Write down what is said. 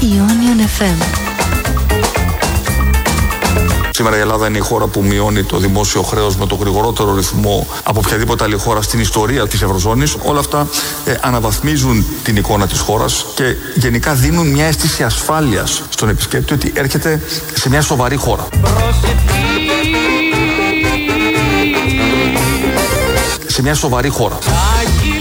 Ionian FM. Σήμερα η Ελλάδα είναι η χώρα που μειώνει το δημόσιο χρέος με το γρηγορότερο ρυθμό από οποιαδήποτε άλλη χώρα στην ιστορία της Ευρωζώνης. Όλα αυτά αναβαθμίζουν την εικόνα της χώρας και γενικά δίνουν μια αίσθηση ασφάλειας στον επισκέπτη ότι έρχεται σε μια σοβαρή χώρα. Σε μια σοβαρή χώρα.